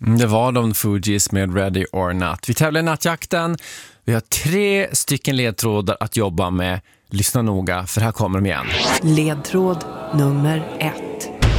Det var de Fugees med Ready or Not. Vi tävlar i nattjakten. Vi har 3 stycken ledtrådar att jobba med. Lyssna noga, för här kommer de igen. Ledtråd nummer 1.